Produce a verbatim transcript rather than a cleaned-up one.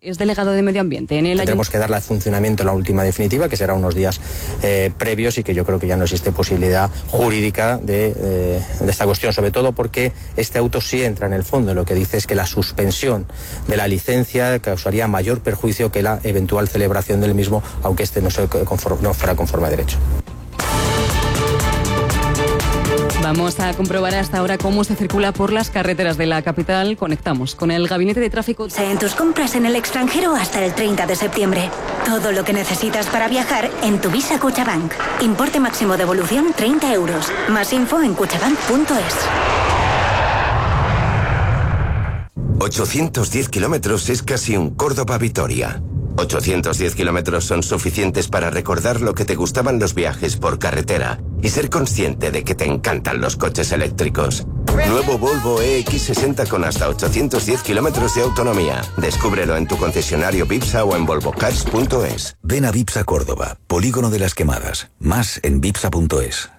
Es delegado de Medio Ambiente en el Ayuntamiento. Tenemos que darle funcionamiento en la última definitiva, que será unos días eh, previos, y que yo creo que ya no existe posibilidad jurídica de, eh, de esta cuestión, sobre todo porque este auto sí entra en el fondo. Lo que dice es que la suspensión de la licencia causaría mayor perjuicio que la eventual celebración del mismo, aunque este no, se conforme, no fuera conforme a derecho. Vamos a comprobar hasta ahora cómo se circula por las carreteras de la capital. Conectamos con el Gabinete de Tráfico. En tus compras en el extranjero hasta el treinta de septiembre. Todo lo que necesitas para viajar en tu Visa Cuchabank. Importe máximo de devolución treinta euros. Más info en cuchabank punto es. ochocientos diez kilómetros es casi un Córdoba-Vitoria. ochocientos diez kilómetros son suficientes para recordar lo que te gustaban los viajes por carretera y ser consciente de que te encantan los coches eléctricos. Nuevo Volvo E X sesenta con hasta ochocientos diez kilómetros de autonomía. Descúbrelo en tu concesionario Vipsa o en volvo cars punto es. Ven a Vipsa Córdoba, Polígono de las Quemadas. Más en vipsa punto es.